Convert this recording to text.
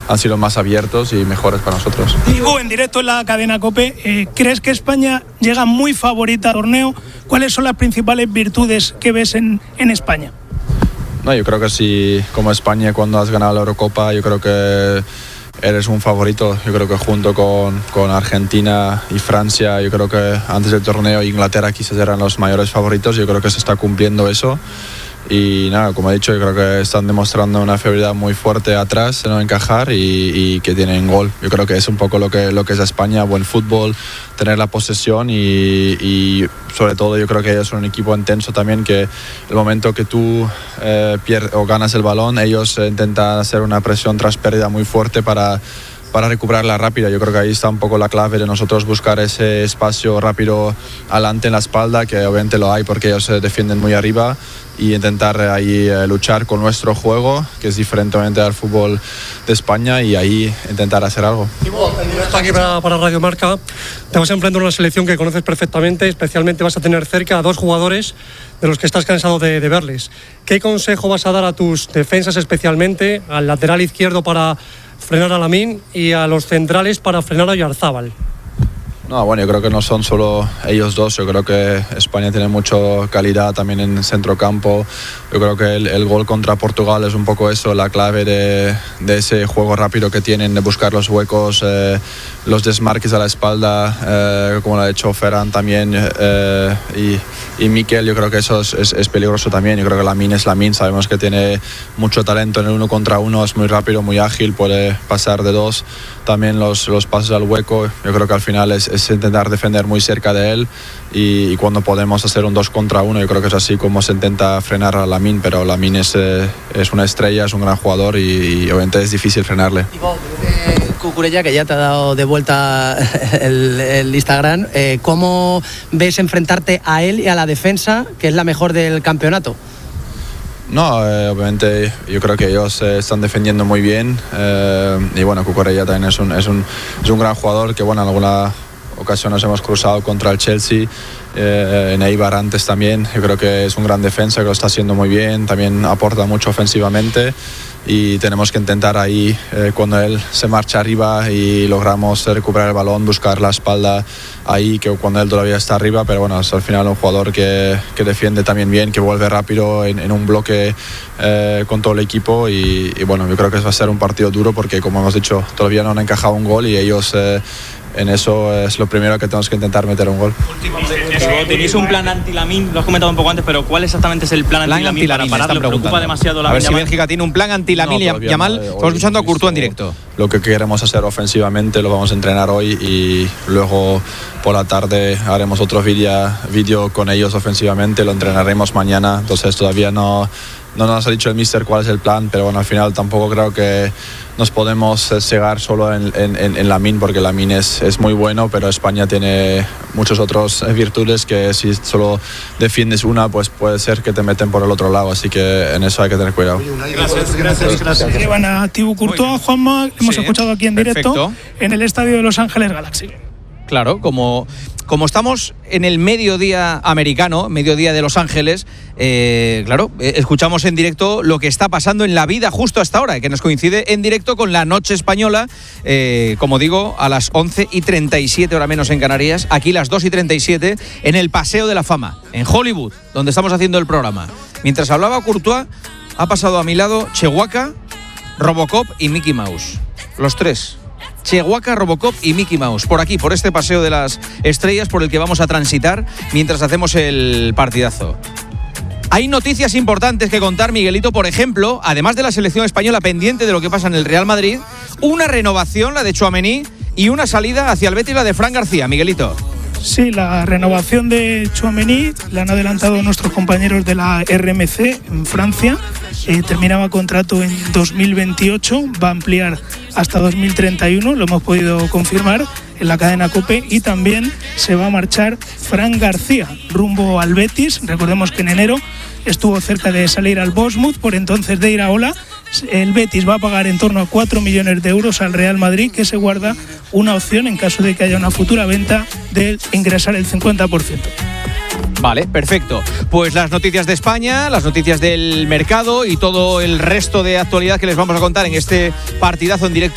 han sido más abiertos y mejores para nosotros. Digo, en directo en la cadena COPE, ¿crees que España llega muy favorita al torneo? ¿Cuáles son las principales virtudes que ves en España? No, yo creo que sí, como España cuando has ganado la Eurocopa, yo creo que eres un favorito. Yo creo que junto con Argentina y Francia, yo creo que antes del torneo Inglaterra quizás eran los mayores favoritos. Yo creo que se está cumpliendo eso. Y nada, como he dicho, yo creo que están demostrando una fiabilidad muy fuerte atrás de no encajar y que tienen gol. Yo creo que es un poco lo que es España, buen fútbol, tener la posesión y sobre todo yo creo que ellos son un equipo intenso también, que el momento que tú pierdes o ganas el balón, ellos intentan hacer una presión tras pérdida muy fuerte para recuperarla rápida. Yo creo que ahí está un poco la clave de nosotros buscar ese espacio rápido adelante en la espalda, que obviamente lo hay porque ellos se defienden muy arriba, y intentar ahí luchar con nuestro juego, que es diferentemente al fútbol de España, y ahí intentar hacer algo. Aquí para Radio Marca te vas a enfrentar a una selección que conoces perfectamente, especialmente vas a tener cerca a dos jugadores de los que estás cansado de verles. ¿Qué consejo vas a dar a tus defensas, especialmente al lateral izquierdo para frenar a Lamine y a los centrales para frenar a Oyarzabal? No, bueno, yo creo que no son solo ellos dos. Yo creo que España tiene mucha calidad también en centrocampo. Yo creo que el gol contra Portugal es un poco eso, la clave de ese juego rápido que tienen, de buscar los huecos, los desmarques a la espalda, como lo ha hecho Ferran también, y Mikel. Yo creo que eso es peligroso también. Yo creo que Lamine es Lamine, sabemos que tiene mucho talento en el 1 contra 1, es muy rápido, muy ágil, puede pasar de dos. También los pasos al hueco, yo creo que al final es intentar defender muy cerca de él, y cuando podemos hacer un 2 contra 1, yo creo que es así como se intenta frenar a Lamine, pero Lamine es una estrella, es un gran jugador y obviamente es difícil frenarle. Cucurella, que ya te ha dado de vuelta el Instagram, ¿cómo ves enfrentarte a él y a la defensa, que es la mejor del campeonato? No, obviamente yo creo que ellos están defendiendo muy bien, y bueno, Cucurella también es un gran jugador, que bueno, en alguna ocasión nos hemos cruzado contra el Chelsea, en Eibar antes también. Yo creo que es un gran defensa, que lo está haciendo muy bien, también aporta mucho ofensivamente, y tenemos que intentar ahí, cuando él se marcha arriba y logramos recuperar el balón, buscar la espalda ahí, que cuando él todavía está arriba, pero bueno, es al final un jugador que defiende también bien, que vuelve rápido en un bloque con todo el equipo, y bueno, yo creo que va a ser un partido duro porque, como hemos dicho, todavía no han encajado un gol, y ellos en eso es lo primero que tenemos que intentar meter un gol. Tenéis un plan anti-Lamine, lo has comentado un poco antes, pero ¿cuál exactamente es el plan anti-Lamine para pararlo? ¿Preocupa demasiado la A ver si Bélgica tiene un plan anti-Lamine. No, Yamal, estamos escuchando a Courtois en directo. Lo que queremos hacer ofensivamente lo vamos a entrenar hoy, y luego por la tarde haremos otro vídeo con ellos ofensivamente, lo entrenaremos mañana. Entonces todavía no nos ha dicho el míster cuál es el plan, pero bueno, al final tampoco creo que nos podemos cegar solo en Lamine, porque Lamine es muy bueno, pero España tiene muchas otras virtudes que si solo defiendes una, pues puede ser que te meten por el otro lado, así que en eso hay que tener cuidado. Gracias. Llevan a Thibaut Courtois, Juanma, hemos escuchado aquí en directo, en el estadio de Los Ángeles Galaxy. Claro, como estamos en el mediodía americano, mediodía de Los Ángeles, claro, escuchamos en directo lo que está pasando en la vida justo hasta ahora, que nos coincide en directo con la noche española, como digo, a las 11:37, hora menos en Canarias, aquí las 2:37, en el Paseo de la Fama, en Hollywood, donde estamos haciendo el programa. Mientras hablaba Courtois, ha pasado a mi lado Chewbacca, Robocop y Mickey Mouse. Los tres. Chewbacca, Robocop y Mickey Mouse, por aquí, por este Paseo de las Estrellas por el que vamos a transitar mientras hacemos el partidazo. Hay noticias importantes que contar, Miguelito, por ejemplo, además de la selección española pendiente de lo que pasa en el Real Madrid, una renovación, la de Tchouaméni, y una salida hacia el Betis, la de Fran García. Miguelito. Sí, la renovación de Tchouaméni la han adelantado nuestros compañeros de la RMC en Francia. Terminaba contrato en 2028, va a ampliar hasta 2031, lo hemos podido confirmar en la cadena COPE, y también se va a marchar Fran García rumbo al Betis. Recordemos que en enero estuvo cerca de salir al Bournemouth, por entonces de Iraola. El Betis va a pagar en torno a 4 millones de euros al Real Madrid, que se guarda una opción en caso de que haya una futura venta de ingresar el 50%. Vale, perfecto. Pues las noticias de España, las noticias del mercado y todo el resto de actualidad que les vamos a contar en este partidazo en directo